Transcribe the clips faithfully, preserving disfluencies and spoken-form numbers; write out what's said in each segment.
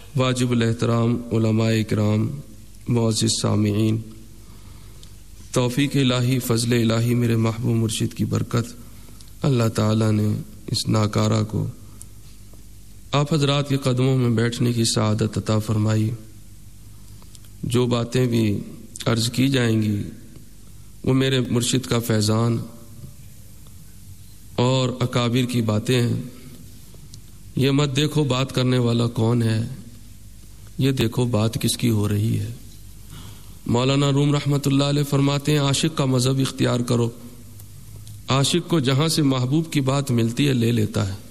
واجب الاحترام علماء اکرام، معزز سامعین، توفیق الہی، فضل الہی، میرے محبوب مرشد کی برکت، اللہ تعالیٰ نے اس ناکارہ کو آپ حضرات کے قدموں میں بیٹھنے کی سعادت عطا فرمائی۔ جو باتیں بھی عرض کی جائیں گی وہ میرے مرشد کا فیضان اور اکابر کی باتیں ہیں۔ یہ مت دیکھو بات کرنے والا کون ہے، یہ دیکھو بات کس کی ہو رہی ہے۔ مولانا روم رحمۃ اللہ علیہ فرماتے ہیں عاشق کا مذہب اختیار کرو، عاشق کو جہاں سے محبوب کی بات ملتی ہے لے لیتا ہے۔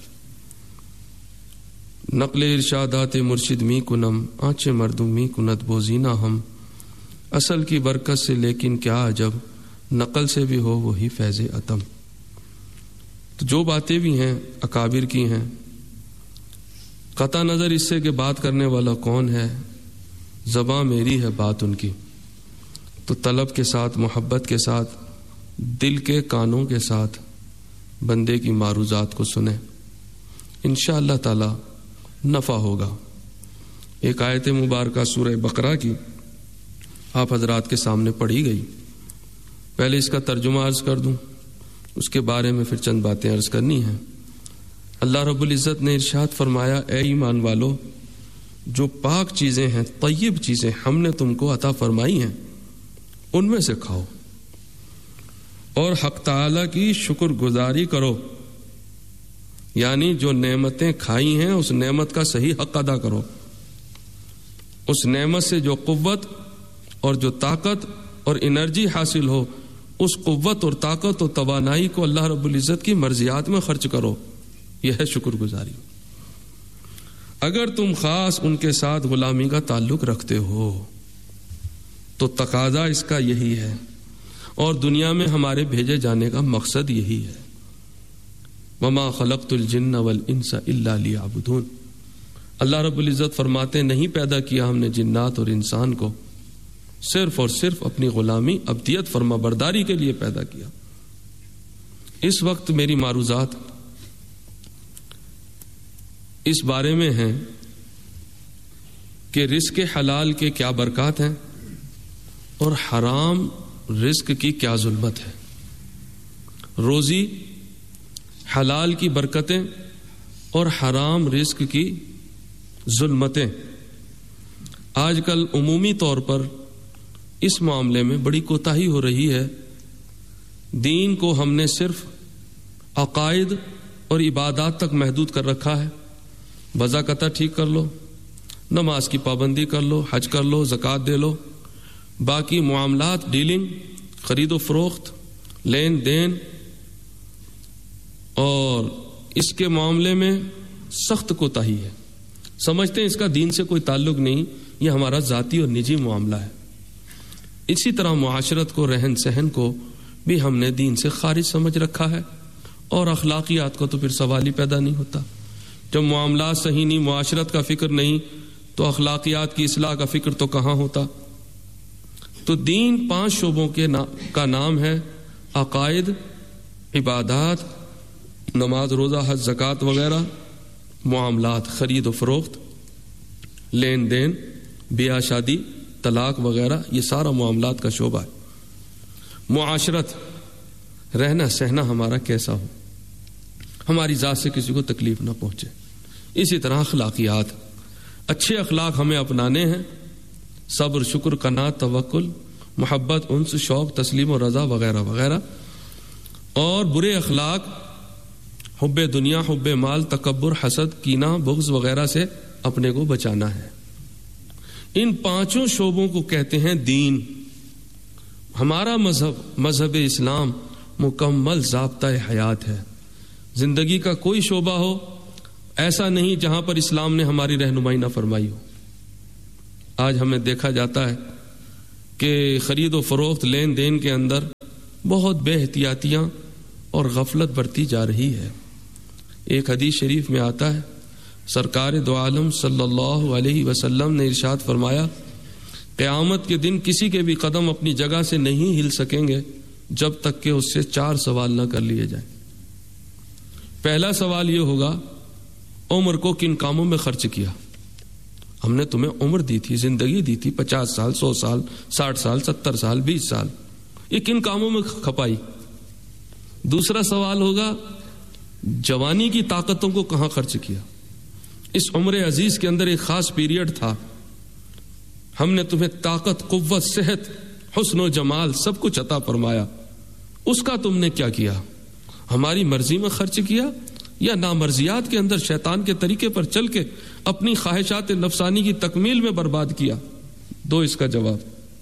نقل ارشادات مرشد می کنم، آنچے مردم می کند بوزینا ہم، اصل کی برکت سے لیکن کیا عجب، نقل سے بھی ہو وہی فیض عتم۔ تو جو باتیں بھی ہیں اکابر کی ہیں، قطع نظر اس سے کہ بات کرنے والا کون ہے، زباں میری ہے بات ان کی، تو طلب کے ساتھ، محبت کے ساتھ، دل کے کانوں کے ساتھ بندے کی معروضات کو سنیں، انشاءاللہ تعالی نفع ہوگا۔ ایک آیت مبارکہ سورہ بقرہ کی آپ حضرات کے سامنے پڑھی گئی، پہلے اس کا ترجمہ عرض کر دوں، اس کے بارے میں پھر چند باتیں عرض کرنی ہیں۔ اللہ رب العزت نے ارشاد فرمایا، اے ایمان والو، جو پاک چیزیں ہیں، طیب چیزیں ہم نے تم کو عطا فرمائی ہیں، ان میں سے کھاؤ اور حق تعالی کی شکر گزاری کرو، یعنی جو نعمتیں کھائی ہیں اس نعمت کا صحیح حق ادا کرو۔ اس نعمت سے جو قوت اور جو طاقت اور انرجی حاصل ہو، اس قوت اور طاقت اور توانائی کو اللہ رب العزت کی مرضیات میں خرچ کرو، یہ ہے شکر گزاری۔ اگر تم خاص ان کے ساتھ غلامی کا تعلق رکھتے ہو تو تقاضا اس کا یہی ہے، اور دنیا میں ہمارے بھیجے جانے کا مقصد یہی ہے۔ وما خلقت الجن والانس الا لیعبدون، اللہ رب العزت فرماتے نہیں پیدا کیا ہم نے جنات اور انسان کو صرف اور صرف اپنی غلامی، عبدیت، فرما برداری کے لیے پیدا کیا۔ اس وقت میری معروضات اس بارے میں ہیں کہ رزق حلال کے کیا برکات ہیں اور حرام رزق کی کیا ظلمت ہے۔ روزی، حلال کی برکتیں اور حرام رزق کی ظلمتیں۔ آج کل عمومی طور پر اس معاملے میں بڑی کوتاہی ہو رہی ہے۔ دین کو ہم نے صرف عقائد اور عبادات تک محدود کر رکھا ہے۔ بزا قطع ٹھیک کر لو، نماز کی پابندی کر لو، حج کر لو، زکوٰۃ دے لو، باقی معاملات، ڈیلنگ، خرید و فروخت، لین دین اور اس کے معاملے میں سخت کوتاہی ہے۔ سمجھتے ہیں اس کا دین سے کوئی تعلق نہیں، یہ ہمارا ذاتی اور نجی معاملہ ہے۔ اسی طرح معاشرت کو، رہن سہن کو بھی ہم نے دین سے خارج سمجھ رکھا ہے، اور اخلاقیات کو تو پھر سوال ہی پیدا نہیں ہوتا۔ جب معاملات صحیح نہیں، معاشرت کا فکر نہیں، تو اخلاقیات کی اصلاح کا فکر تو کہاں ہوتا۔ تو دین پانچ شعبوں کے نا کا نام ہے: عقائد، عبادات، نماز، روزہ، حج، زکوٰۃ وغیرہ، معاملات، خرید و فروخت، لین دین، بیاہ شادی، طلاق وغیرہ، یہ سارا معاملات کا شعبہ ہے۔ معاشرت، رہنا سہنا ہمارا کیسا ہو، ہماری ذات سے کسی کو تکلیف نہ پہنچے۔ اسی طرح اخلاقیات، اچھے اخلاق ہمیں اپنانے ہیں، صبر، شکر، قناعت، توکل، محبت، انس، شوق، تسلیم و رضا وغیرہ وغیرہ۔ اور برے اخلاق، حب دنیا، حب مال، تکبر، حسد، کینہ، بغض وغیرہ سے اپنے کو بچانا ہے۔ ان پانچوں شعبوں کو کہتے ہیں دین۔ ہمارا مذہب، مذہب اسلام، مکمل ضابطۂ حیات ہے۔ زندگی کا کوئی شعبہ ہو ایسا نہیں جہاں پر اسلام نے ہماری رہنمائی نہ فرمائی ہو۔ آج ہمیں دیکھا جاتا ہے کہ خرید و فروخت، لین دین کے اندر بہت بے احتیاطیاں اور غفلت برتی جا رہی ہے۔ ایک حدیث شریف میں آتا ہے، سرکار دو عالم صلی اللہ علیہ وسلم نے ارشاد فرمایا، قیامت کے دن کسی کے بھی قدم اپنی جگہ سے نہیں ہل سکیں گے جب تک کہ اس سے چار سوال نہ کر لیے جائیں۔ پہلا سوال یہ ہوگا، عمر کو کن کاموں میں خرچ کیا، ہم نے تمہیں عمر دی تھی، زندگی دی تھی، پچاس سال، سو سال، ساٹھ سال، ستر سال، بیس سال، یہ کن کاموں میں کھپائی؟ دوسرا سوال ہوگا جوانی کی طاقتوں کو کہاں خرچ کیا؟ اس عمر عزیز کے اندر ایک خاص پیریڈ تھا، ہم نے تمہیں طاقت، قوت، صحت، حسن و جمال سب کچھ عطا فرمایا، اس کا تم نے کیا کیا؟ ہماری مرضی میں خرچ کیا یا نامرضیات کے اندر شیطان کے طریقے پر چل کے اپنی خواہشات نفسانی کی تکمیل میں برباد کیا؟ دو اس کا جواب۔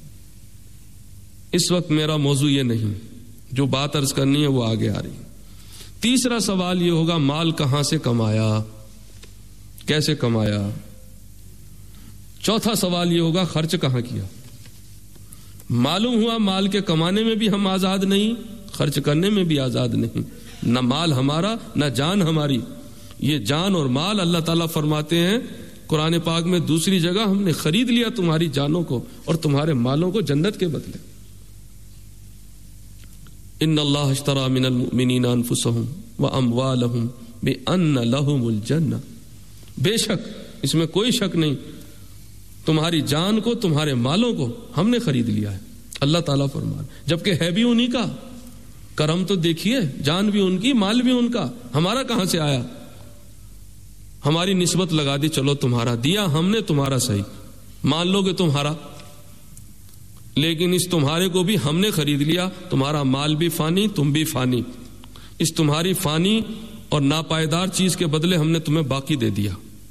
اس وقت میرا موضوع یہ نہیں، جو بات عرض کرنی ہے وہ آگے آ رہی۔ تیسرا سوال یہ ہوگا مال کہاں سے کمایا، کیسے کمایا؟ چوتھا سوال یہ ہوگا خرچ کہاں کیا؟ معلوم ہوا مال کے کمانے میں بھی ہم آزاد نہیں، خرچ کرنے میں بھی آزاد نہیں، نہ مال ہمارا نہ جان ہماری۔ یہ جان اور مال اللہ تعالیٰ فرماتے ہیں قرآن پاک میں دوسری جگہ، ہم نے خرید لیا تمہاری جانوں کو اور تمہارے مالوں کو جنت کے بدلے۔ ان اللہ اشتری من المؤمنین انفسهم واموالهم بان لهم الجنہ، بے شک اس میں کوئی شک نہیں، تمہاری جان کو، تمہارے مالوں کو ہم نے خرید لیا ہے، اللہ تعالیٰ فرما، جبکہ ہے بھی انہی کا۔ کرم تو دیکھیے، جان بھی ان کی، مال بھی ان کا، ہمارا کہاں سے آیا؟ ہماری نسبت لگا دی، چلو تمہارا دیا ہم نے، تمہارا صحیح، مان لو گے تمہارا، لیکن اس تمہارے کو بھی ہم نے خرید لیا، تمہارا مال بھی فانی، تم بھی فانی، اس تمہاری فانی اور ناپائیدار چیز کے بدلے ہم نے تمہیں باقی دے دیا،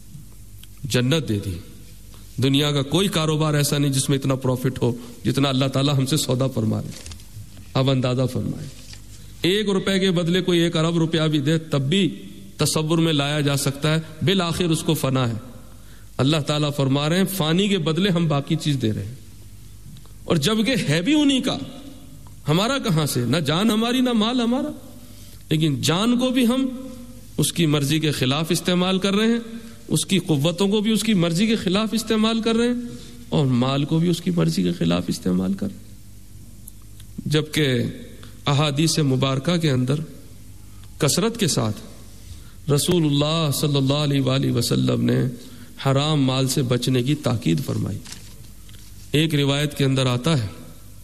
جنت دے دی۔ دنیا کا کوئی کاروبار ایسا نہیں جس میں اتنا پروفٹ ہو جتنا اللہ تعالیٰ ہم سے سودا فرما رہے۔ اب اندازہ فرمائے، ایک روپے کے بدلے کوئی ایک ارب روپیہ بھی دے تب بھی تصور میں لایا جا سکتا ہے، بالآخر اس کو فنا ہے۔ اللہ تعالیٰ فرما رہے ہیں فانی کے بدلے ہم باقی چیز دے رہے ہیں، اور جبکہ ہے بھی انہی کا، ہمارا کہاں سے؟ نہ جان ہماری نہ مال ہمارا، لیکن جان کو بھی ہم اس کی مرضی کے خلاف استعمال کر رہے ہیں، اس کی قوتوں کو بھی اس کی مرضی کے خلاف استعمال کر رہے ہیں، اور مال کو بھی اس کی مرضی کے خلاف استعمال کر رہے ہیں۔ جبکہ احادیث مبارکہ کے اندر کثرت کے ساتھ رسول اللہ صلی اللہ علیہ وآلہ وسلم نے حرام مال سے بچنے کی تاکید فرمائی۔ ایک روایت کے اندر آتا ہے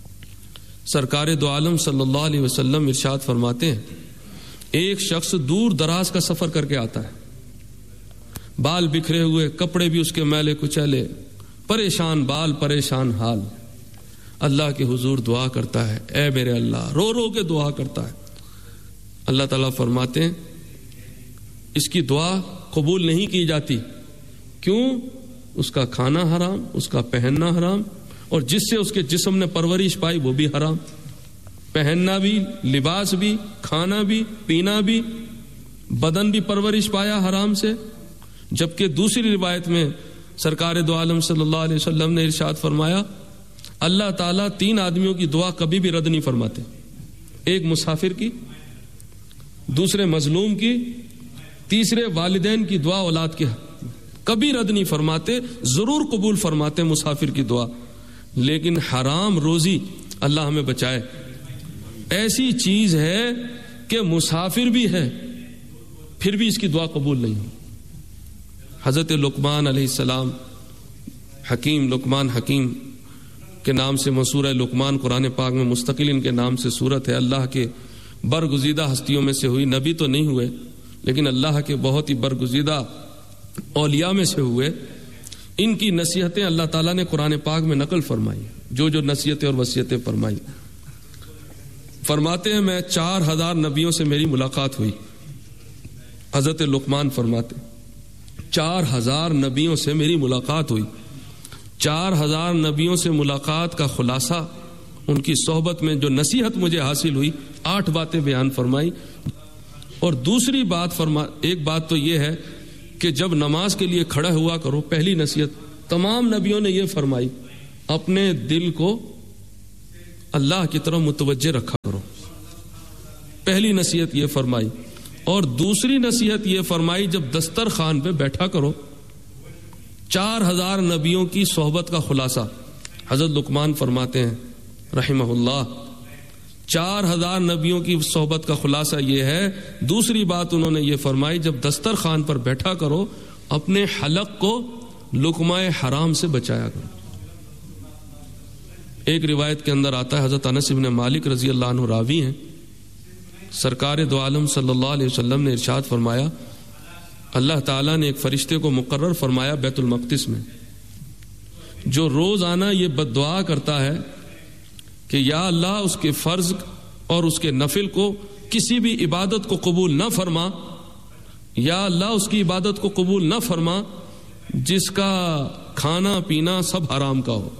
سرکار دو عالم صلی اللہ علیہ وسلم ارشاد فرماتے ہیں ایک شخص دور دراز کا سفر کر کے آتا ہے، بال بکھرے ہوئے، کپڑے بھی اس کے میلے کچیلے، پریشان بال، پریشان حال، اللہ کے حضور دعا کرتا ہے، اے میرے اللہ، رو رو کے دعا کرتا ہے۔ اللہ تعالیٰ فرماتے ہیں اس کی دعا قبول نہیں کی جاتی، کیوں؟ اس کا کھانا حرام، اس کا پہننا حرام، اور جس سے اس کے جسم نے پرورش پائی وہ بھی حرام، پہننا بھی، لباس بھی، کھانا بھی، پینا بھی، بدن بھی پرورش پایا حرام سے۔ جبکہ دوسری روایت میں سرکار دو عالم صلی اللہ علیہ وسلم نے ارشاد فرمایا اللہ تعالیٰ تین آدمیوں کی دعا کبھی بھی رد نہیں فرماتے، ایک مسافر کی، دوسرے مظلوم کی، تیسرے والدین کی دعا اولاد کی کبھی رد نہیں فرماتے، ضرور قبول فرماتے مسافر کی دعا۔ لیکن حرام روزی، اللہ ہمیں بچائے، ایسی چیز ہے کہ مسافر بھی ہے پھر بھی اس کی دعا قبول نہیں ہو۔ حضرت لقمان علیہ السلام، حکیم، لقمان حکیم کے نام سے منصور ہے لقمان، قرآن پاک میں مستقل ان کے نام سے سورت ہے، اللہ کے برگزیدہ ہستیوں میں سے ہوئی، نبی تو نہیں ہوئے لیکن اللہ کے بہت ہی برگزیدہ اولیاء میں سے ہوئے۔ ان کی نصیحتیں اللہ تعالیٰ نے قرآن پاک میں نقل فرمائی، جو جو نصیحتیں اور وصیتیں فرمائی۔ فرماتے ہیں میں چار ہزار نبیوں سے میری ملاقات ہوئی، حضرت لقمان فرماتے چار ہزار نبیوں سے میری ملاقات ہوئی، چار ہزار نبیوں سے ملاقات کا خلاصہ ان کی صحبت میں جو نصیحت مجھے حاصل ہوئی، آٹھ باتیں بیان فرمائی۔ اور دوسری بات فرما ایک بات تو یہ ہے کہ جب نماز کے لیے کھڑا ہوا کرو، پہلی نصیحت تمام نبیوں نے یہ فرمائی اپنے دل کو اللہ کی طرف متوجہ رکھا کرو، پہلی نصیحت یہ فرمائی۔ اور دوسری نصیحت یہ فرمائی جب دسترخوان پہ بیٹھا کرو، چار ہزار نبیوں کی صحبت کا خلاصہ حضرت لقمان فرماتے ہیں رحمہ اللہ، چار ہزار نبیوں کی صحبت کا خلاصہ یہ ہے۔ دوسری بات انہوں نے یہ فرمائی جب دسترخوان پر بیٹھا کرو اپنے حلق کو لقمہ حرام سے بچایا کرو۔ ایک روایت کے اندر آتا ہے، حضرت انس بن مالک رضی اللہ عنہ راوی ہیں، سرکار دو عالم صلی اللہ علیہ وسلم نے ارشاد فرمایا، اللہ تعالیٰ نے ایک فرشتے کو مقرر فرمایا بیت المقدس میں، جو روز آنا یہ بد دعا کرتا ہے کہ یا اللہ اس کے فرض اور اس کے نفل کو کسی بھی عبادت کو قبول نہ فرما، یا اللہ اس کی عبادت کو قبول نہ فرما جس کا کھانا پینا سب حرام کا ہو۔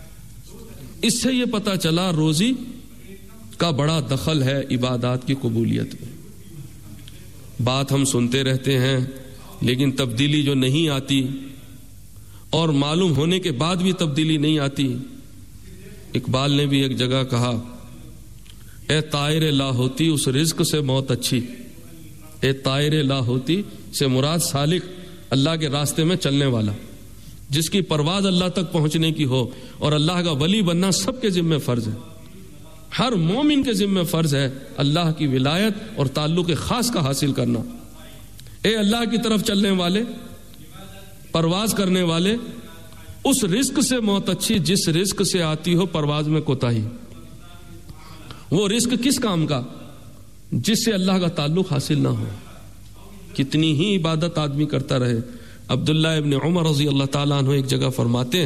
اس سے یہ پتہ چلا روزی کا بڑا دخل ہے عبادات کی قبولیت میں۔ بات ہم سنتے رہتے ہیں لیکن تبدیلی جو نہیں آتی اور معلوم ہونے کے بعد بھی تبدیلی نہیں آتی۔ اقبال نے بھی ایک جگہ کہا، اے طائر لاہوتی اس رزق سے موت اچھی۔ اے طائر لاہوتی سے مراد سالک، اللہ کے راستے میں چلنے والا، جس کی پرواز اللہ تک پہنچنے کی ہو، اور اللہ کا ولی بننا سب کے ذمہ فرض ہے، ہر مومن کے ذمہ فرض ہے اللہ کی ولایت اور تعلق خاص کا حاصل کرنا۔ اے اللہ کی طرف چلنے والے، پرواز کرنے والے، اس رزق سے موت اچھی جس رزق سے آتی ہو پرواز میں کوتاہی۔ وہ رزق کس کام کا؟ جس سے اللہ کا تعلق حاصل نہ ہو۔ کتنی ہی عبادت آدمی کرتا رہے۔ عبداللہ ابن عمر رضی اللہ تعالیٰ عنہ ایک جگہ فرماتے ہیں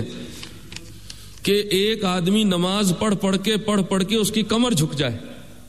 کہ ایک آدمی نماز پڑھ پڑھ کے پڑھ پڑھ کے اس کی کمر جھک جائے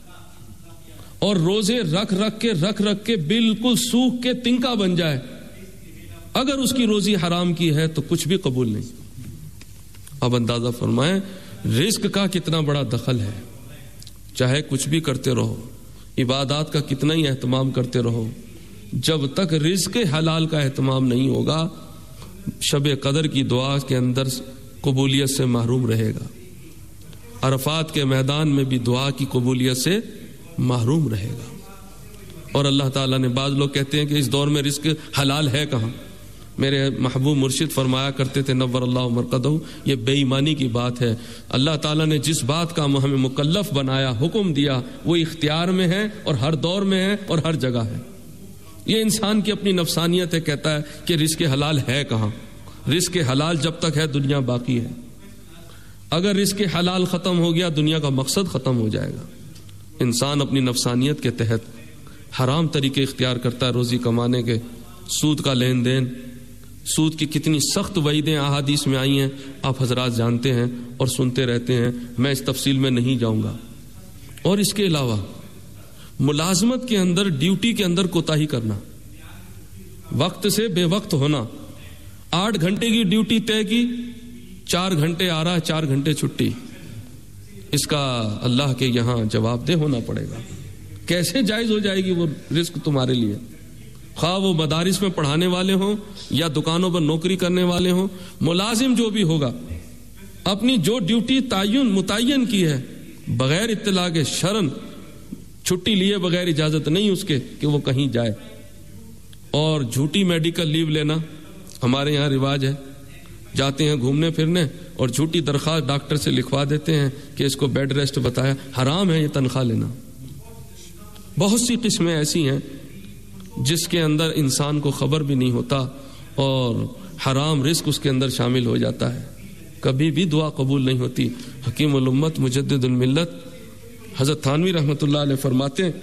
اور روزے رکھ رکھ کے رکھ رکھ کے بالکل سوکھ کے تنکا بن جائے، اگر اس کی روزی حرام کی ہے تو کچھ بھی قبول نہیں۔ اب اندازہ فرمائیں رزق کا کتنا بڑا دخل ہے۔ چاہے کچھ بھی کرتے رہو، عبادات کا کتنا ہی اہتمام کرتے رہو، جب تک رزق حلال کا اہتمام نہیں ہوگا شب قدر کی دعا کے اندر قبولیت سے محروم رہے گا، عرفات کے میدان میں بھی دعا کی قبولیت سے محروم رہے گا۔ اور اللہ تعالیٰ نے، بعض لوگ کہتے ہیں کہ اس دور میں رزق حلال ہے کہاں؟ میرے محبوب مرشد فرمایا کرتے تھے نور اللہ مرقدہ، یہ بے ایمانی کی بات ہے۔ اللہ تعالیٰ نے جس بات کا ہمیں مکلف بنایا، حکم دیا، وہ اختیار میں ہے اور ہر دور میں ہے اور ہر جگہ ہے۔ یہ انسان کی اپنی نفسانیت ہے، کہتا ہے کہ رزق حلال ہے کہاں؟ رزق حلال جب تک ہے دنیا باقی ہے، اگر رزق حلال ختم ہو گیا دنیا کا مقصد ختم ہو جائے گا۔ انسان اپنی نفسانیت کے تحت حرام طریقے اختیار کرتا ہے روزی کمانے کے، سود کا لین دین۔ سود کی کتنی سخت وعیدیں احادیث میں آئی ہیں آپ حضرات جانتے ہیں اور سنتے رہتے ہیں، میں اس تفصیل میں نہیں جاؤں گا۔ اور اس کے علاوہ ملازمت کے اندر، ڈیوٹی کے اندر کوتاہی کرنا، وقت سے بے وقت ہونا، آٹھ گھنٹے کی ڈیوٹی طے کی، چار گھنٹے آ رہا، چار گھنٹے چھٹی، اس کا اللہ کے یہاں جواب دہ ہونا پڑے گا۔ کیسے جائز ہو جائے گی وہ رزق تمہارے لیے؟ خواہ وہ مدارس میں پڑھانے والے ہوں یا دکانوں پر نوکری کرنے والے ہوں، ملازم جو بھی ہوگا اپنی جو ڈیوٹی تعین متعین کی ہے بغیر اطلاع کے شرن چھٹی لیے بغیر اجازت نہیں اس کے کہ وہ کہیں جائے۔ اور جھوٹی میڈیکل لیو لینا ہمارے یہاں رواج ہے، جاتے ہیں گھومنے پھرنے اور جھوٹی درخواست ڈاکٹر سے لکھوا دیتے ہیں کہ اس کو بیڈ ریسٹ بتایا۔ حرام ہے یہ تنخواہ لینا۔ بہت سی قسمیں ایسی ہیں جس کے اندر انسان کو خبر بھی نہیں ہوتا اور حرام رزق اس کے اندر شامل ہو جاتا ہے، کبھی بھی دعا قبول نہیں ہوتی۔ حکیم الامت مجدد الملت حضرت تھانوی رحمۃ اللہ علیہ فرماتے ہیں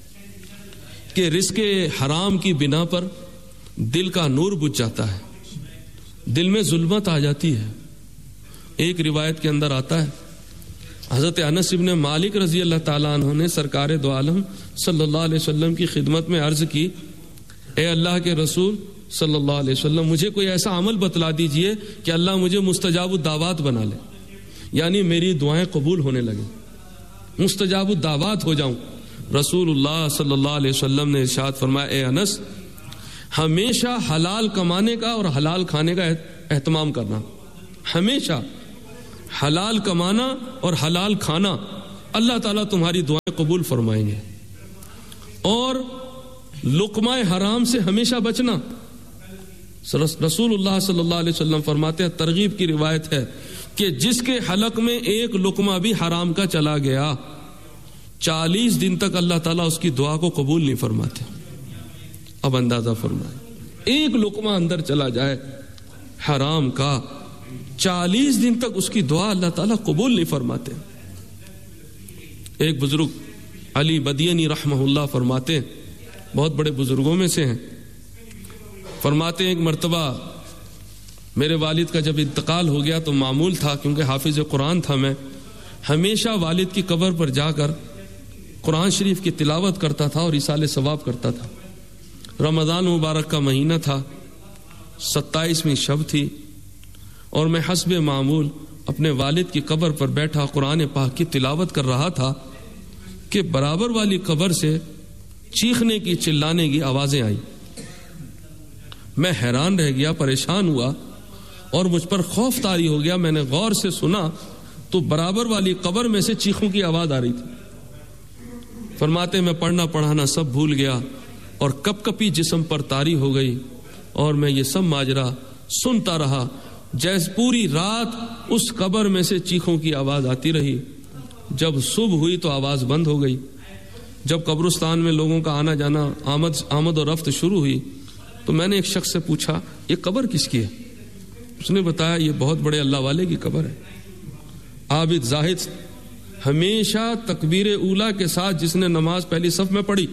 کہ رزق حرام کی بنا پر دل کا نور بجھ جاتا ہے، دل میں ظلمت آ جاتی ہے۔ ایک روایت کے اندر آتا ہے حضرت انس بن مالک رضی اللہ تعالیٰ عنہ نے سرکار دو عالم صلی اللہ علیہ وسلم کی خدمت میں عرض کی، اے اللہ کے رسول صلی اللہ علیہ وسلم، مجھے کوئی ایسا عمل بتلا دیجئے کہ اللہ مجھے مستجاب الدعوات بنا لے، یعنی میری دعائیں قبول ہونے لگیں، مستجاب الدعوات ہو جاؤں۔ رسول اللہ صلی اللہ علیہ وسلم نے ارشاد فرمایا، اے انس، ہمیشہ حلال کمانے کا اور حلال کھانے کا اہتمام کرنا، ہمیشہ حلال کمانا اور حلال کھانا، اللہ تعالیٰ تمہاری دعائیں قبول فرمائیں گے۔ اور لقمہ حرام سے ہمیشہ بچنا۔ رسول اللہ صلی اللہ علیہ وسلم فرماتے ہیں، ترغیب کی روایت ہے کہ جس کے حلق میں ایک لقمہ بھی حرام کا چلا گیا چالیس دن تک اللہ تعالیٰ اس کی دعا کو قبول نہیں فرماتے۔ اب اندازہ فرمائیں، ایک لقمہ اندر چلا جائے حرام کا، چالیس دن تک اس کی دعا اللہ تعالیٰ قبول نہیں فرماتے۔ ایک بزرگ علی بدینی رحمہ اللہ فرماتے، بہت بڑے بزرگوں میں سے ہیں، فرماتے ہیں ایک مرتبہ میرے والد کا جب انتقال ہو گیا تو معمول تھا، کیونکہ حافظ قرآن تھا میں، ہمیشہ والد کی قبر پر جا کر قرآن شریف کی تلاوت کرتا تھا اور ایصال ثواب کرتا تھا۔ رمضان مبارک کا مہینہ تھا، ستائیسویں شب تھی، اور میں حسب معمول اپنے والد کی قبر پر بیٹھا قرآن پاک کی تلاوت کر رہا تھا کہ برابر والی قبر سے چیخنے کی، چلانے کی آوازیں آئیں۔ میں حیران رہ گیا، پریشان ہوا اور مجھ پر خوف طاری ہو گیا۔ میں نے غور سے سنا تو برابر والی قبر میں سے چیخوں کی آواز آ رہی تھی۔ فرماتے میں پڑھنا پڑھانا سب بھول گیا اور کپ کپی جسم پر طاری ہو گئی، اور میں یہ سب ماجرا سنتا رہا۔ جیسے پوری رات اس قبر میں سے چیخوں کی آواز آتی رہی۔ جب صبح ہوئی تو آواز بند ہو گئی۔ جب قبرستان میں لوگوں کا آنا جانا، آمد آمد و رفت شروع ہوئی تو میں نے ایک شخص سے پوچھا یہ قبر کس کی ہے؟ اس نے بتایا یہ بہت بڑے اللہ والے کی قبر ہے، عابد زاہد، ہمیشہ تکبیر اولا کے ساتھ جس نے نماز پہلی صف میں پڑھی،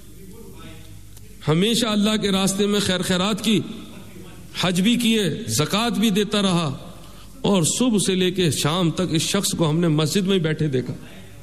ہمیشہ اللہ کے راستے میں خیر خیرات کی، حج بھی کیے، زکوٰۃ بھی دیتا رہا، اور صبح سے لے کے شام تک اس شخص کو ہم نے مسجد میں بیٹھے دیکھا۔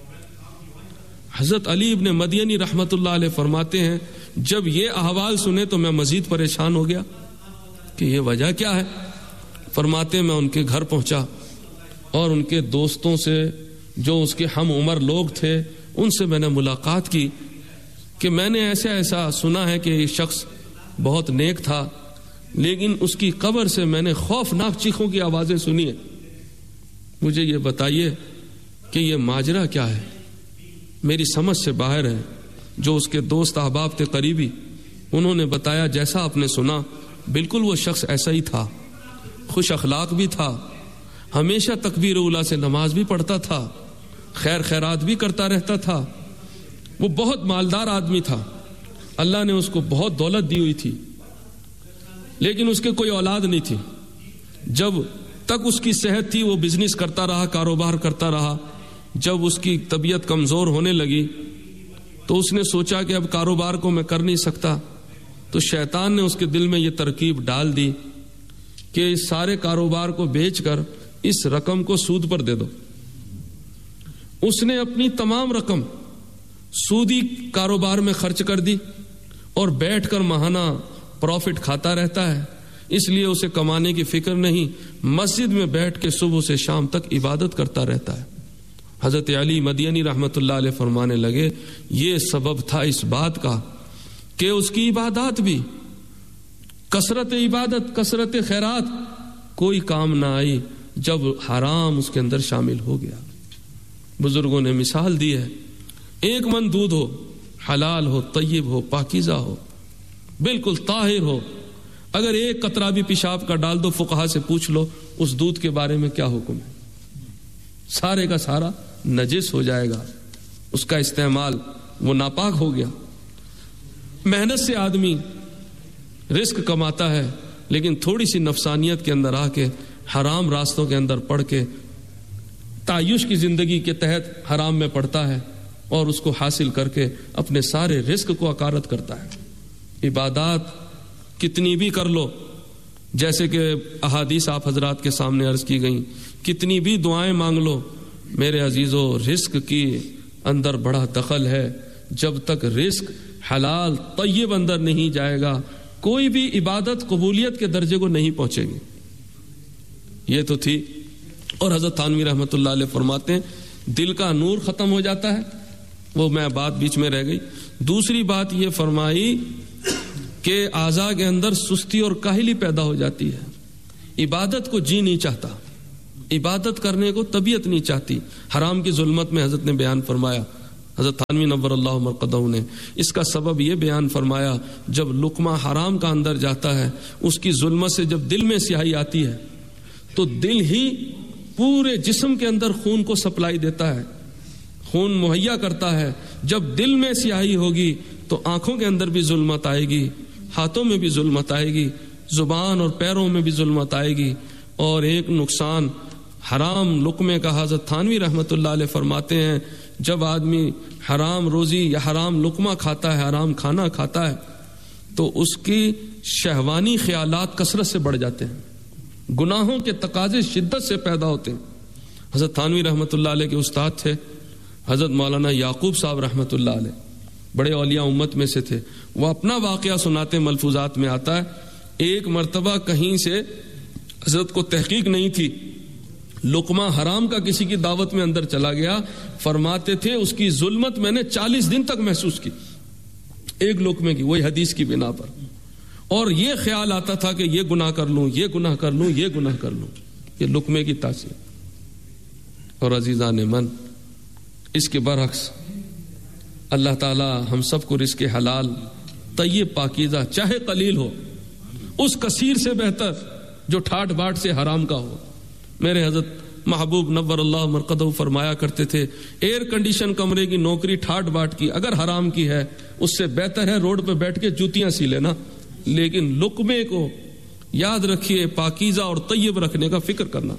حضرت علی ابن مدینی رحمت اللہ علیہ فرماتے ہیں جب یہ احوال سنے تو میں مزید پریشان ہو گیا کہ یہ وجہ کیا ہے۔ فرماتے میں ان کے گھر پہنچا اور ان کے دوستوں سے جو اس کے ہم عمر لوگ تھے ان سے میں نے ملاقات کی کہ میں نے ایسا ایسا سنا ہے کہ یہ شخص بہت نیک تھا، لیکن اس کی قبر سے میں نے خوفناک چیخوں کی آوازیں سنی ہیں، مجھے یہ بتائیے کہ یہ ماجرا کیا ہے؟ میری سمجھ سے باہر ہے۔ جو اس کے دوست احباب تھے قریبی، انہوں نے بتایا جیسا آپ نے سنا بالکل وہ شخص ایسا ہی تھا، خوش اخلاق بھی تھا، ہمیشہ تکبیر اولا سے نماز بھی پڑھتا تھا، خیر خیرات بھی کرتا رہتا تھا، وہ بہت مالدار آدمی تھا، اللہ نے اس کو بہت دولت دی ہوئی تھی، لیکن اس کے کوئی اولاد نہیں تھی۔ جب تک اس کی صحت تھی وہ بزنس کرتا رہا، کاروبار کرتا رہا۔ جب اس کی طبیعت کمزور ہونے لگی تو اس نے سوچا کہ اب کاروبار کو میں کر نہیں سکتا، تو شیطان نے اس کے دل میں یہ ترکیب ڈال دی کہ اس سارے کاروبار کو بیچ کر اس رقم کو سود پر دے دو۔ اس نے اپنی تمام رقم سودی کاروبار میں خرچ کر دی اور بیٹھ کر ماہانہ پروفٹ کھاتا رہتا ہے، اس لیے اسے کمانے کی فکر نہیں، مسجد میں بیٹھ کے صبح سے شام تک عبادت کرتا رہتا ہے۔ حضرت علی مدینی رحمت اللہ علیہ فرمانے لگے یہ سبب تھا اس بات کا کہ اس کی عبادات بھی، کثرت عبادت، کثرت خیرات کوئی کام نہ آئی جب حرام اس کے اندر شامل ہو گیا۔ بزرگوں نے مثال دی ہے، ایک من دودھ ہو، حلال ہو، طیب ہو، پاکیزہ ہو، بالکل طاہر ہو، اگر ایک قطرہ بھی پیشاب کا ڈال دو، فقہا سے پوچھ لو اس دودھ کے بارے میں کیا حکم ہے، سارے کا سارا نجس ہو جائے گا، اس کا استعمال وہ ناپاک ہو گیا۔ محنت سے آدمی رزق کماتا ہے، لیکن تھوڑی سی نفسانیت کے اندر آ کے حرام راستوں کے اندر پڑھ کے تعیش کی زندگی کے تحت حرام میں پڑتا ہے اور اس کو حاصل کر کے اپنے سارے رزق کو اکارت کرتا ہے۔ عبادات کتنی بھی کر لو، جیسے کہ احادیث آپ حضرات کے سامنے عرض کی گئیں، کتنی بھی دعائیں مانگ لو، میرے عزیزو رزق کی اندر بڑا دخل ہے۔ جب تک رزق حلال طیب اندر نہیں جائے گا کوئی بھی عبادت قبولیت کے درجے کو نہیں پہنچے گی۔ یہ تو تھی، اور حضرت تھانوی رحمت اللہ علیہ فرماتے ہیں دل کا نور ختم ہو جاتا ہے، وہ میں بات بیچ میں رہ گئی۔ دوسری بات یہ فرمائی کہ اعضاء کے اندر سستی اور کاہلی پیدا ہو جاتی ہے، عبادت کو جی نہیں چاہتا، عبادت کرنے کو طبیعت نہیں چاہتی۔ حرام کی ظلمت میں حضرت نے بیان فرمایا، حضرت تھانوی نور اللہ مرقدہ نے اس کا سبب یہ بیان فرمایا، جب لقمہ حرام کا اندر جاتا ہے اس کی ظلمت سے جب دل میں سیاہی آتی ہے تو دل ہی پورے جسم کے اندر خون کو سپلائی دیتا ہے، خون مہیا کرتا ہے۔ جب دل میں سیاہی ہوگی تو آنکھوں کے اندر بھی ظلمت آئے گی، ہاتھوں میں بھی ظلمت آئے گی، زبان اور پیروں میں بھی ظلمت آئے گی. اور ایک نقصان حرام لقمے کا، حضرت تھانوی رحمۃ اللہ علیہ فرماتے ہیں جب آدمی حرام روزی یا حرام لقمہ کھاتا ہے، حرام کھانا کھاتا ہے، تو اس کی شہوانی خیالات کثرت سے بڑھ جاتے ہیں، گناہوں کے تقاضے شدت سے پیدا ہوتے ہیں. حضرت تھانوی رحمۃ اللہ علیہ کے استاد تھے حضرت مولانا یعقوب صاحب رحمۃ اللہ علیہ، بڑے اولیاء امت میں سے تھے. وہ اپنا واقعہ سناتے، ملفوظات میں آتا ہے ایک مرتبہ کہیں سے حضرت کو تحقیق نہیں تھی، لقمہ حرام کا کسی کی دعوت میں اندر چلا گیا. فرماتے تھے اس کی ظلمت میں نے چالیس دن تک محسوس کی، ایک لقمے کی، وہی حدیث کی بنا پر. اور یہ خیال آتا تھا کہ یہ گناہ کر لوں، یہ گناہ کر لوں، یہ گناہ کر لوں. یہ لقمے کی تاثیر. اور عزیزان من، اس کے برعکس اللہ تعالی ہم سب کو رزق حلال طیب پاکیزہ چاہے قلیل ہو، اس کثیر سے بہتر جو ٹھاٹ باٹ سے حرام کا ہو. میرے حضرت محبوب نور اللہ مرقدہ فرمایا کرتے تھے ایئر کنڈیشن کمرے کی نوکری ٹھاٹ باٹ کی اگر حرام کی ہے اس سے بہتر ہے روڈ پہ بیٹھ کے جوتیاں سی لینا. لیکن لقمے کو یاد رکھیے پاکیزہ اور طیب رکھنے کا فکر کرنا.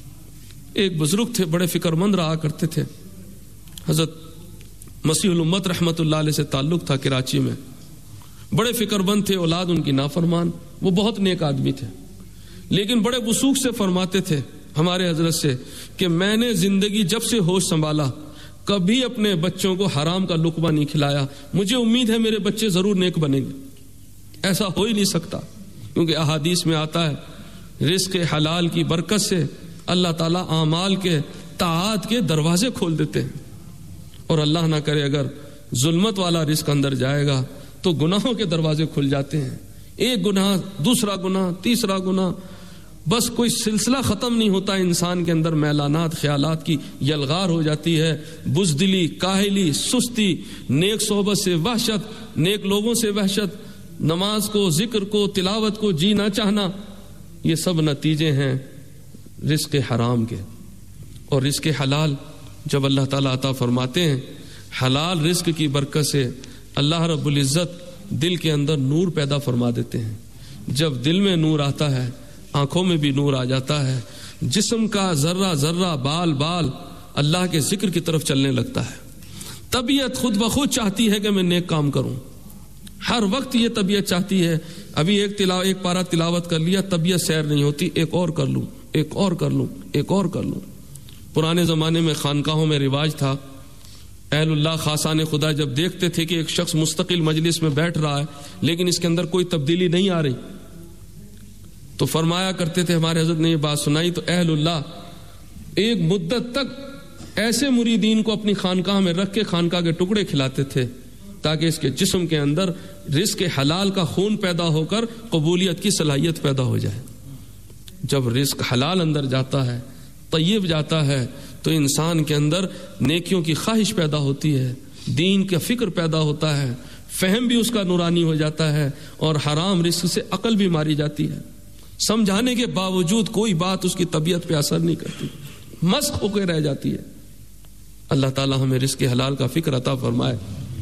ایک بزرگ تھے بڑے فکر مند رہا کرتے تھے، حضرت مسیح الامت رحمت اللہ علیہ سے تعلق تھا کراچی میں. بڑے فکر مند تھے، اولاد ان کی نافرمان، وہ بہت نیک آدمی تھے، لیکن بڑے وثوق سے فرماتے تھے ہمارے حضرت سے کہ میں نے زندگی جب سے ہوش سنبھالا کبھی اپنے بچوں کو حرام کا لقمہ نہیں کھلایا. مجھے امید ہے میرے بچے ضرور نیک بنیں گے. ایسا ہو ہی نہیں سکتا، کیونکہ احادیث میں آتا ہے رزق حلال کی برکت سے اللہ تعالیٰ اعمال کے طاعات کے دروازے کھول دیتے ہیں. اور اللہ نہ کرے اگر ظلمت والا رزق اندر جائے گا تو گناہوں کے دروازے کھل جاتے ہیں. ایک گناہ، دوسرا گناہ، تیسرا گناہ، بس کوئی سلسلہ ختم نہیں ہوتا. انسان کے اندر میلانات خیالات کی یلغار ہو جاتی ہے، بزدلی، کاہلی، سستی، نیک صحبت سے وحشت، نیک لوگوں سے وحشت، نماز کو، ذکر کو، تلاوت کو جی نہ چاہنا. یہ سب نتیجے ہیں رزق حرام کے. اور رزق حلال جب اللہ تعالیٰ عطا فرماتے ہیں، حلال رزق کی برکت سے اللہ رب العزت دل کے اندر نور پیدا فرما دیتے ہیں. جب دل میں نور آتا ہے آنکھوں میں بھی نور آ جاتا ہے، جسم کا ذرہ ذرہ، بال بال اللہ کے ذکر کی طرف چلنے لگتا ہے. طبیعت خود بخود چاہتی ہے کہ میں نیک کام کروں، ہر وقت یہ طبیعت چاہتی ہے. ابھی ایک تلاوت ایک پارہ تلاوت کر لیا، طبیعت سیر نہیں ہوتی، ایک اور کر لوں، ایک اور کر لوں، ایک اور کر لوں. پرانے زمانے میں خانقاہوں میں رواج تھا، اہل اللہ خاصان خدا جب دیکھتے تھے کہ ایک شخص مستقل مجلس میں بیٹھ رہا ہے لیکن اس کے اندر کوئی تبدیلی نہیں آ رہی، تو فرمایا کرتے تھے، ہمارے حضرت نے یہ بات سنائی تو اہل اللہ ایک مدت تک ایسے مریدین کو اپنی خانقاہ میں رکھ کے خانقاہ کے ٹکڑے کھلاتے تھے تاکہ اس کے جسم کے اندر رزق حلال کا خون پیدا ہو کر قبولیت کی صلاحیت پیدا ہو جائے. جب رزق حلال اندر جاتا ہے، طیب جاتا ہے، تو انسان کے اندر نیکیوں کی خواہش پیدا ہوتی ہے، دین کا فکر پیدا ہوتا ہے، فہم بھی اس کا نورانی ہو جاتا ہے، اور حرام رزق سے عقل بھی ماری جاتی ہے. سمجھانے کے باوجود کوئی بات اس کی طبیعت پہ اثر نہیں کرتی، مسخ ہو کے رہ جاتی ہے. اللہ تعالیٰ ہمیں رزق حلال کا فکر عطا فرمائے.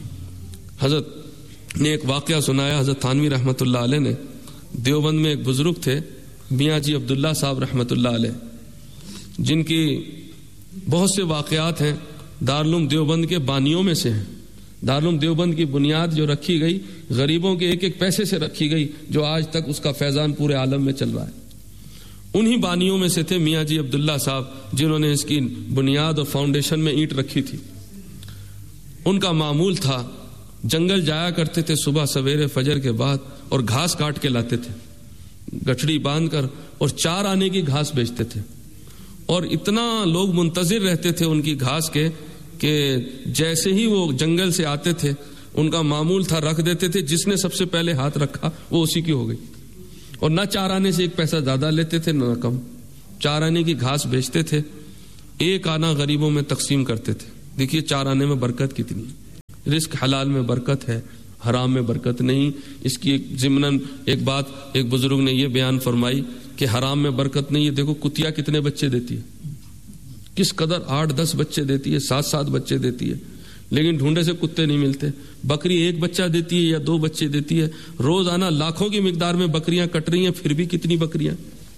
حضرت نے ایک واقعہ سنایا، حضرت تھانوی رحمۃ اللہ علیہ نے. دیوبند میں ایک بزرگ تھے میاں جی عبداللہ صاحب رحمۃ اللہ علیہ، جن کی بہت سے واقعات ہیں، دارالعلوم دیوبند کے بانیوں میں سے ہیں. دارالعلوم دیوبند کی بنیاد جو رکھی گئی غریبوں کے ایک ایک پیسے سے رکھی گئی، جو آج تک اس کا فیضان پورے عالم میں چل رہا ہے. انہی بانیوں میں سے تھے میاں جی عبداللہ صاحب، جنہوں نے اس کی بنیاد اور فاؤنڈیشن میں اینٹ رکھی تھی. ان کا معمول تھا جنگل جایا کرتے تھے صبح سویرے فجر کے بعد، اور گھاس کاٹ کے لاتے تھے گٹھڑی باندھ کر، اور چار آنے کی گھاس بیچتے تھے. اور اتنا لوگ منتظر رہتے تھے ان کی گھاس کے کہ جیسے ہی وہ جنگل سے آتے تھے ان کا معمول تھا رکھ دیتے تھے، جس نے سب سے پہلے ہاتھ رکھا وہ اسی کی ہو گئی. اور نہ چار آنے سے ایک پیسہ زیادہ لیتے تھے نہ کم، چار آنے کی گھاس بیچتے تھے، ایک آنا غریبوں میں تقسیم کرتے تھے. دیکھیے چار آنے میں برکت کتنی. رزق حلال میں برکت ہے، حرام میں برکت نہیں. اس کی ایک ضمناً ایک بات ایک بزرگ نے یہ بیان فرمائی کہ حرام میں برکت نہیں ہے. دیکھو کتیا کتنے بچے دیتی ہے، کس قدر، آٹھ دس بچے دیتی ہے، سات سات بچے دیتی ہے. لیکن ڈھونڈے سے کتے نہیں ملتے. بکری ایک بچہ دیتی ہے یا دو بچے دیتی ہے, روزانہ لاکھوں کی مقدار میں بکریاں کٹ رہی ہیں, پھر بھی کتنی بکریاں.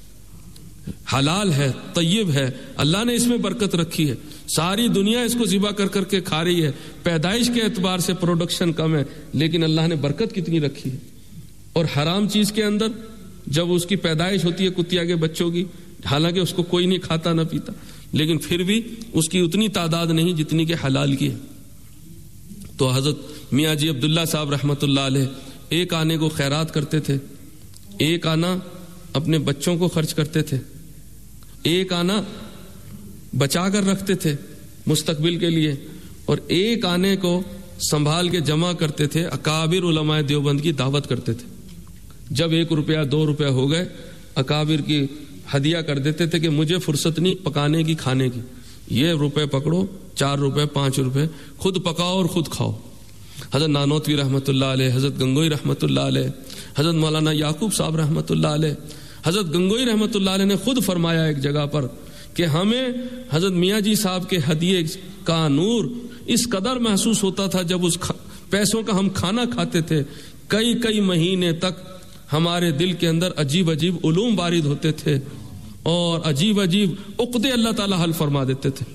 حلال ہے, طیب ہے, اللہ نے اس میں برکت رکھی ہے, ساری دنیا اس کو ذبح کر کر کے کھا رہی ہے, پیدائش کے اعتبار سے پروڈکشن کم ہے, لیکن اللہ نے برکت کتنی رکھی ہے. اور حرام چیز کے اندر جب اس کی پیدائش ہوتی ہے کتیا کے بچوں کی, حالانکہ اس کو کوئی نہیں کھاتا نہ پیتا, لیکن پھر بھی اس کی اتنی تعداد نہیں جتنی کہ حلال کی ہے. تو حضرت میاں جی عبداللہ صاحب رحمۃ اللہ علیہ ایک آنے کو خیرات کرتے تھے, ایک آنا اپنے بچوں کو خرچ کرتے تھے, ایک آنا بچا کر رکھتے تھے مستقبل کے لیے, اور ایک آنے کو سنبھال کے جمع کرتے تھے. اکابر علماء دیوبند کی دعوت کرتے تھے. جب ایک روپیہ دو روپیہ ہو گئے, اکابر کی ہدیہ کر دیتے تھے کہ مجھے فرصت نہیں پکانے کی کھانے کی, یہ روپے پکڑو, چار روپے پانچ روپے, خود پکاؤ اور خود کھاؤ. حضرت نانوتوی رحمۃ اللہ علیہ, حضرت گنگوئی رحمۃ اللہ علیہ, حضرت مولانا یعقوب صاحب رحمۃ اللہ علیہ, حضرت گنگوئی رحمۃ اللہ علیہ نے خود فرمایا ایک جگہ پر کہ ہمیں حضرت میاں جی صاحب کے ہدیے کا نور اس قدر محسوس ہوتا تھا جب اس پیسوں کا ہم کھانا کھاتے تھے, کئی کئی مہینے تک ہمارے دل کے اندر عجیب عجیب علوم وارد ہوتے تھے اور عجیب عجیب عقدے اللہ تعالیٰ حل فرما دیتے تھے.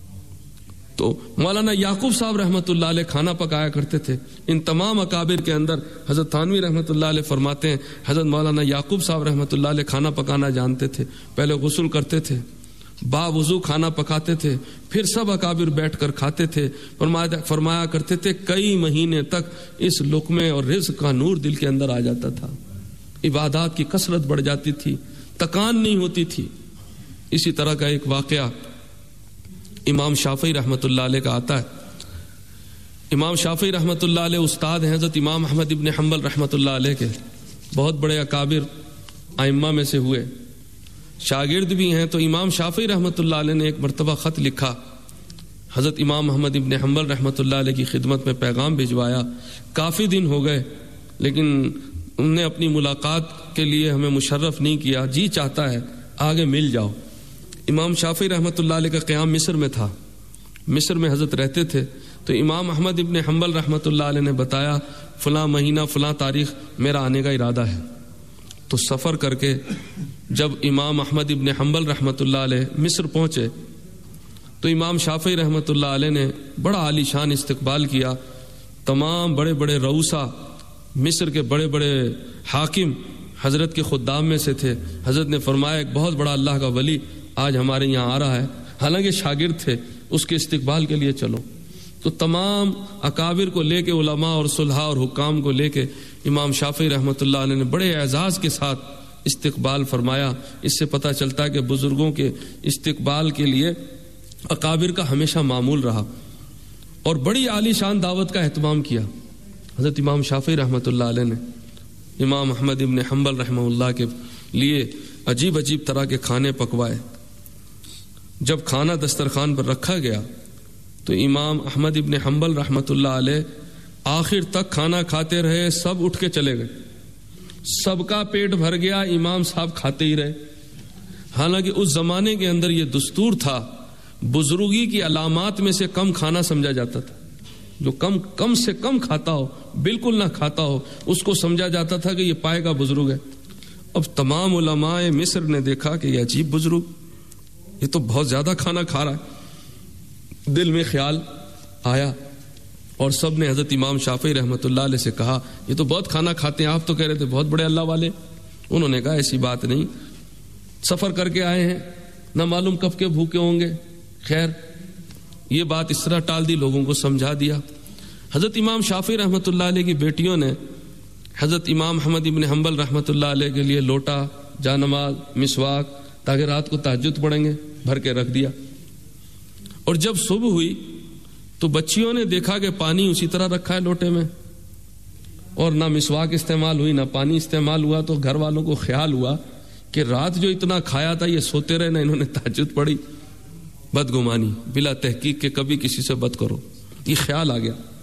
تو مولانا یعقوب صاحب رحمۃ اللہ علیہ کھانا پکایا کرتے تھے. ان تمام اکابر کے اندر حضرت تھانوی رحمۃ اللہ علیہ فرماتے ہیں حضرت مولانا یعقوب صاحب رحمۃ اللہ علیہ کھانا پکانا جانتے تھے. پہلے غسل کرتے تھے, با وضو کھانا پکاتے تھے, پھر سب اکابر بیٹھ کر کھاتے تھے. فرمایا کرتے تھے کئی مہینے تک اس لقمے اور رزق کا نور دل کے اندر آ جاتا تھا, عبادات کی کثرت بڑھ جاتی تھی, تکان نہیں ہوتی تھی. اسی طرح کا ایک واقعہ امام شافعی رحمۃ اللہ علیہ کا آتا ہے. امام شافعی رحمۃ اللہ علیہ استاد ہیں حضرت امام احمد ابن حنبل رحمۃ اللہ علیہ کے, بہت بڑے اکابر ائمہ میں سے ہوئے, شاگرد بھی ہیں. تو امام شافعی رحمۃ اللہ علیہ نے ایک مرتبہ خط لکھا حضرت امام احمد ابن حنبل رحمۃ اللہ علیہ کی خدمت میں, پیغام بھجوایا. کافی دن ہو گئے لیکن انہوں نے اپنی ملاقات کے لیے ہمیں مشرف نہیں کیا, جی چاہتا ہے آگے مل جاؤ. امام شافعی رحمۃ اللہ علیہ کا قیام مصر میں تھا, مصر میں حضرت رہتے تھے. تو امام احمد ابن حنبل رحمۃ اللہ علیہ نے بتایا فلاں مہینہ فلاں تاریخ میرا آنے کا ارادہ ہے. تو سفر کر کے جب امام احمد ابن حنبل رحمۃ اللہ علیہ مصر پہنچے تو امام شافعی رحمۃ اللہ علیہ نے بڑا عالی شان استقبال کیا. تمام بڑے بڑے رؤسا مصر کے بڑے بڑے حاکم حضرت کے خدام میں سے تھے. حضرت نے فرمایا ایک بہت بڑا اللہ کا ولی آج ہمارے یہاں آ رہا ہے, حالانکہ شاگرد تھے, اس کے استقبال کے لیے چلو. تو تمام اکابر کو لے کے, علماء اور صلحاء اور حکام کو لے کے امام شافعی رحمۃ اللہ علیہ نے بڑے اعزاز کے ساتھ استقبال فرمایا. اس سے پتہ چلتا ہے کہ بزرگوں کے استقبال کے لیے اکابر کا ہمیشہ معمول رہا اور بڑی عالی شان دعوت کا اہتمام کیا. حضرت امام شافعی رحمۃ اللہ علیہ نے امام احمد ابن حنبل رحمہ اللہ کے لیے عجیب عجیب طرح کے کھانے پکوائے. جب کھانا دسترخوان پر رکھا گیا تو امام احمد ابن حنبل رحمۃ اللہ علیہ آخر تک کھانا کھاتے رہے, سب اٹھ کے چلے گئے, سب کا پیٹ بھر گیا, امام صاحب کھاتے ہی رہے. حالانکہ اس زمانے کے اندر یہ دستور تھا, بزرگی کی علامات میں سے کم کھانا سمجھا جاتا تھا. جو کم کم سے کم کھاتا ہو, بالکل نہ کھاتا ہو, اس کو سمجھا جاتا تھا کہ یہ پائے گا بزرگ ہے. اب تمام علماء مصر نے دیکھا کہ یہ عجیب بزرگ, یہ تو بہت زیادہ کھانا کھا رہا ہے. دل میں خیال آیا اور سب نے حضرت امام شافعی رحمۃ اللہ علیہ سے کہا یہ تو بہت کھانا کھاتے ہیں, آپ تو کہہ رہے تھے بہت بڑے اللہ والے. انہوں نے کہا ایسی بات نہیں, سفر کر کے آئے ہیں, نہ معلوم کب کے بھوکے ہوں گے. خیر یہ بات اس طرح ٹال دی, لوگوں کو سمجھا دیا. حضرت امام شافعی رحمۃ اللہ علیہ کی بیٹیوں نے حضرت امام احمد ابن حنبل رحمۃ اللہ علیہ کے لیے لوٹا, جانماز, مسواک, تاکہ رات کو تہجد پڑھیں گے, بھر کے رکھ دیا. اور جب صبح ہوئی تو بچیوں نے دیکھا کہ پانی اسی طرح رکھا ہے لوٹے میں, اور نہ مسواک استعمال ہوئی نہ پانی استعمال ہوا. تو گھر والوں کو خیال ہوا کہ رات جو اتنا کھایا تھا یہ سوتے رہے, نہ انہوں نے تہجد پڑھی. بدگمانی بلا تحقیق کے کبھی کسی سے بد کرو, یہ خیال آ گیا.